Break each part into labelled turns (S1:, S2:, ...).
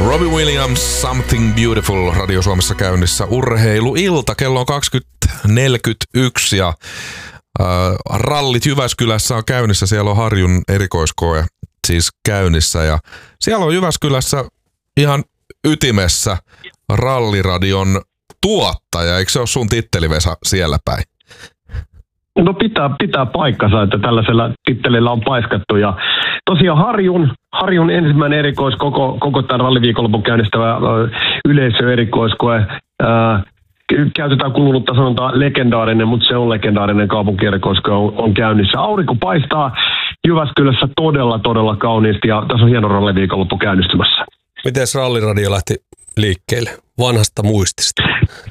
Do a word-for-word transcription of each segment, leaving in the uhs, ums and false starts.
S1: Robbie Williams, Something Beautiful, Radio Suomessa käynnissä urheiluilta. Kello on kaksikymmentä neljäkymmentäyksi ja äh, rallit Jyväskylässä on käynnissä. Siellä on Harjun erikoiskoe siis käynnissä ja siellä on Jyväskylässä ihan ytimessä Ralliradion tuottaja. Eikö se ole sun titteli, Vesa, siellä päin?
S2: No pitää, pitää paikkansa, että tällaisella tittelillä on paiskattu ja tosiaan Harjun, Harjun ensimmäinen erikois koko, koko tämän ralliviikonlopun käynnistävä yleisöerikoiskoe. Ää, käytetään kulunutta sanontaa legendaarinen, mutta se on legendaarinen kaupunkierikoiskoe on, on käynnissä. Aurinko paistaa Jyväskylässä todella, todella kauniisti ja tässä on hieno ralliviikonloppu käynnistymässä.
S3: Miten Ralliradio lähti liikkeelle vanhasta muistista?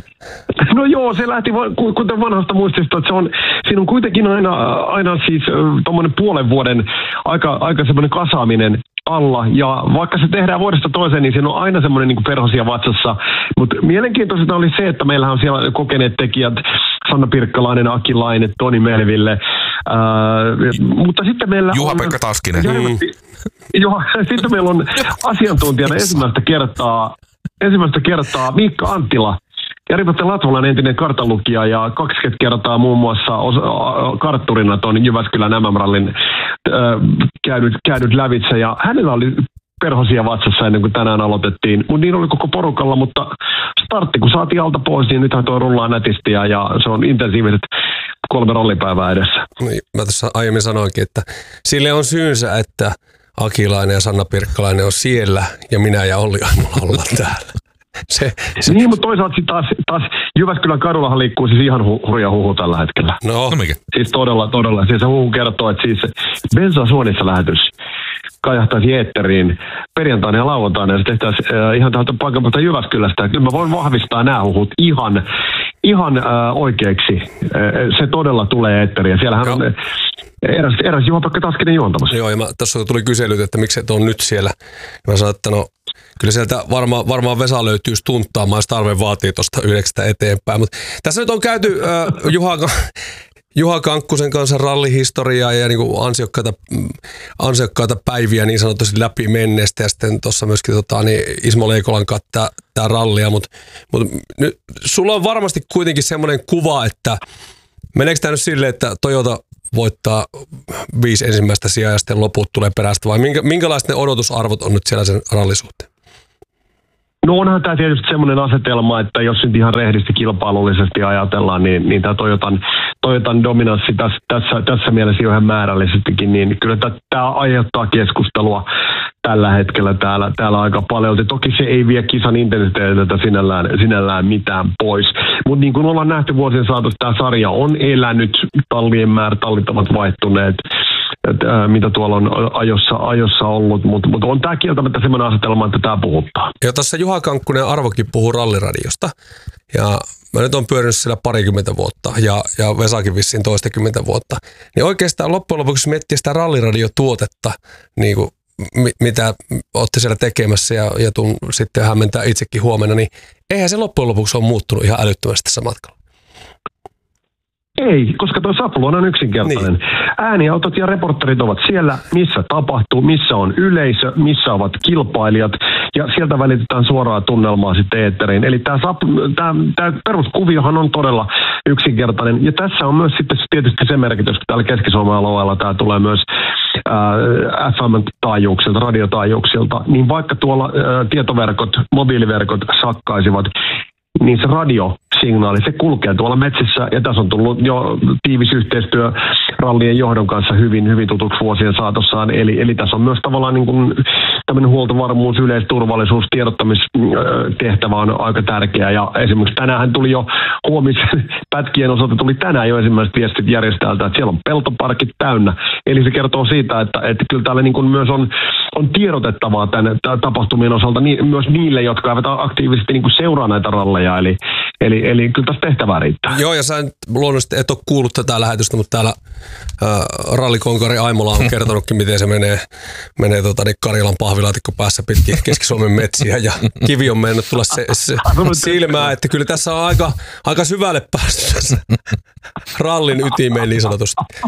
S2: No joo, se lähti kuten vanhasta muistista, että se on, siinä on kuitenkin aina, aina siis tuommoinen puolen vuoden aika, aika semmoinen kasaaminen alla, ja vaikka se tehdään vuodesta toiseen, niin siinä on aina semmoinen niin kuin perhosia vatsassa, mutta mielenkiintoista oli se, että meillähän on siellä kokeneet tekijät, Sanna Pirkkalainen, Aki Laine, Toni Melville, ää, mutta sitten meillä
S1: Juha-Pekka Taskinen.
S2: Mm. Joo, sitten meillä on asiantuntijana ensimmäistä kertaa, ensimmäistä kertaa Miikka Anttila, Jari-Pekka Latvalan entinen kartanlukija ja kaksikymmentä kertaa muun muassa kartturina tuon Jyväskylän M M-rallin äh, käynyt, käynyt lävitse. Ja hänellä oli perhosia vatsassa ennen kuin tänään aloitettiin. Mutta niin oli koko porukalla, mutta startti kun saatiin alta pois, niin nythän tuo rullaa nätisti ja, ja se on intensiiviset kolme rollipäivää edessä.
S3: Mä tässä aiemmin sanoinkin, että sille on syynsä, että Akilainen ja Sanna Pirkkalainen on siellä ja minä ja Olli Aimola ollaan täällä. Se, se.
S2: Niin, mutta toisaalta taas, taas Jyväskylän kadullahan liikkuu siis ihan hu- hurja huhu tällä hetkellä.
S3: No,
S1: no mikä?
S2: Siis todella, todella. Siis se huhu kertoo, että siis Bensa Suonissa lähetys kajahtaisi eetteriin perjantaina ja lauantaina, ja se tehtäisiin äh, ihan täältä paikan päältä Jyväskylästä. Kyllä mä voin vahvistaa nämä huhut ihan, ihan äh, oikeiksi. Äh, se todella tulee eetteriin. Siellähän no. on äh, eräs, eräs Juha-Pekka Taskinen juontamassa.
S3: Joo, ja mä, tässä tuli kyselyt, että miksi et ole nyt siellä. Ja mä sanoin, että no, kyllä sieltä varmaan, varmaan Vesa löytyy stunttaamaan, jos tarve vaatii tuosta yhdeksästä eteenpäin. Mutta tässä nyt on käyty äh, Juha, Juha Kankkusen kanssa rallihistoriaa ja niin kuin ansiokkaita, ansiokkaita päiviä niin sanotusti läpi menneestä. Ja sitten tuossa myöskin tota, niin Ismo Leikolan kanssa tämä rallia. Mutta mut, nyt sulla on varmasti kuitenkin semmoinen kuva, että meneekö tämä nyt silleen, että Toyota voittaa viisi ensimmäistä sijaa ja sitten loput tulee perästä, vai minkä, minkälaiset ne odotusarvot on nyt siellä sen rallisuhteen?
S2: No onhan tämä tietysti semmoinen asetelma, että jos nyt ihan rehdisti kilpailullisesti ajatellaan, niin, niin tämä Toyotan, Toyotan dominanssi tässä, tässä, tässä mielessä jo ihan määrällisestikin, niin kyllä tämä aiheuttaa keskustelua tällä hetkellä täällä, täällä aika paljon. Toki se ei vie kisan intensiteetiltä sinällään, sinällään mitään pois. Mutta niin kuin ollaan nähty vuosien saatossa, tämä sarja on elänyt, tallien määrä, tallit ovat vaihtuneet, että, mitä tuolla on ajossa, ajossa ollut, mutta mut on tämä kieltämättä semmoinen asetelma, että tämä puhuttaa.
S3: Ja tässä Juha Kankkunen Arvokin puhuu Ralliradiosta, ja mä nyt on pyörinyt siellä parikymmentä vuotta, ja, ja Vesakin vissiin toistakymmentä vuotta. Niin oikeastaan loppujen lopuksi miettiä sitä Ralliradiotuotetta, niin kuin mitä olette siellä tekemässä ja, ja tuun sitten hämmentää itsekin huomenna, niin eihän se loppujen lopuksi ole muuttunut ihan älyttömästi tässä matkalla.
S2: Ei, koska tuo sapluuna on yksinkertainen. Niin. Ääniautot ja reporterit ovat siellä, missä tapahtuu, missä on yleisö, missä ovat kilpailijat, ja sieltä välitetään suoraa tunnelmaa sitten eetteriin. Eli tämä, tämä, tämä peruskuviohan on todella yksinkertainen, ja tässä on myös sitten tietysti se merkitys, että täällä Keski-Suomen alueella tämä tulee myös F M-taajuuksilta, radiotaajuuksilta, niin vaikka tuolla ää, tietoverkot, mobiiliverkot sakkaisivat, niin se radiosignaali, se kulkee tuolla metsissä, ja tässä on tullut jo tiivis yhteistyö rallien johdon kanssa hyvin, hyvin tutuksi vuosien saatossaan, eli, eli tässä on myös tavallaan niin kuin tämmöinen huoltovarmuus, yleisturvallisuus, tiedottamistehtävä on aika tärkeä, ja esimerkiksi tänään tuli jo huomispätkien osalta tuli tänään jo ensimmäiset viestit järjestäjältä, että siellä on peltoparkit täynnä, eli se kertoo siitä, että, että kyllä täällä niin kuin myös on, on tiedotettavaa tämän, tämän tapahtumien osalta niin, myös niille, jotka eivät aktiivisesti niin kuin seuraa näitä ralleja, eli, eli, eli kyllä tässä tehtävää riittää.
S3: Joo, ja sä luonnollisesti et ole kuullut tätä lähetystä, mutta täällä äh, rallikonkari Aimola on kertonutkin, miten se menee, menee tota, niin Karjalan pahvilaatikko päässä pitkin Keski-Suomen metsiä, ja kivi on mennyt tulla se, se silmään, että kyllä tässä on aika, aika syvälle päästy tässä rallin ytimeen niin sanotusti.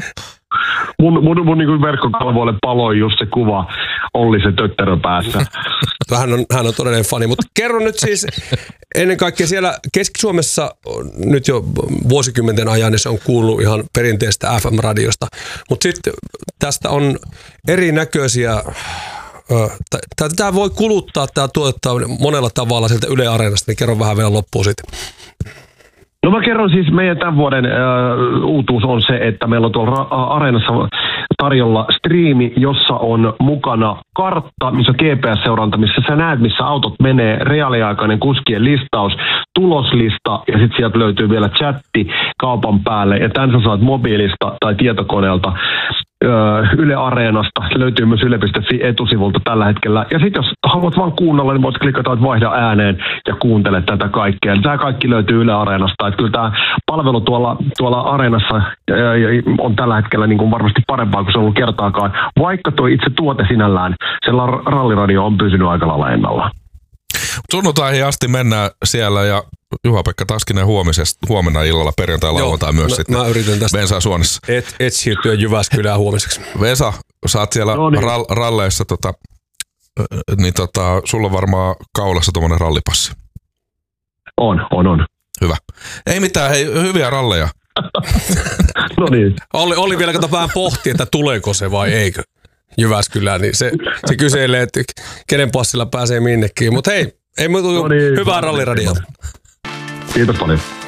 S2: Mun, mun, mun niin verkkokalvoille paloi just se kuva Olli se tötterö päässä.
S3: Hän on, hän on todellinen fani, mutta kerro nyt siis ennen kaikkea siellä Keski-Suomessa nyt jo vuosikymmenten ajan, niin se on kuullut ihan perinteistä F M-radiosta, mutta sitten tästä on erinäköisiä, tämä voi kuluttaa, tämä tuottaa monella tavalla sieltä Yle Areenasta, niin kerro vähän vielä loppuun sitten.
S2: No mä kerron siis, meidän tämän vuoden äh, uutuus on se, että meillä on tuolla ra- Areenassa tarjolla striimi, jossa on mukana kartta, missä on G P S-seuranta, missä sä näet, missä autot menee, reaaliaikainen kuskien listaus, tuloslista ja sitten sieltä löytyy vielä chatti kaupan päälle ja tämän sä saat mobiilista tai tietokoneelta Yle Areenasta. Se löytyy myös yle piste fi etusivulta tällä hetkellä. Ja sitten jos haluat vaan kuunnella, niin voit klikata, että vaihda ääneen ja kuuntele tätä kaikkea. Tämä kaikki löytyy Yle Areenasta. Että kyllä tämä palvelu tuolla, tuolla Areenassa on tällä hetkellä niin kuin varmasti parempaa kuin se on ollut kertaakaan. Vaikka tuo itse tuote sinällään, se ralliradio on pysynyt aika lailla ennallaan.
S1: Sunnuntaihin asti mennään siellä ja Juha-Pekka Taskinen huomenna illalla perjantai lauantai myös
S3: mä,
S1: sitten
S3: mä yritän tästä
S1: Vensa Suonessa.
S3: Et, et siirtyä Jyväskylään huomiseksi.
S1: Vesa, sä oot siellä no niin. rall, ralleissa, tota, niin tota, sulla on varmaan kaulassa tuommoinen rallipassi.
S2: On, on, on.
S1: Hyvä. Ei mitään, hei, hyviä ralleja.
S2: No niin.
S3: Olli, Olli vielä kato vähän pohti, että tuleeko se vai eikö Jyväskylään, niin se, se kyselee, että kenen passilla pääsee minnekin. Mutta hei, ei muuta no niin, hyvää ralliradiota.
S2: Kiitos paljon.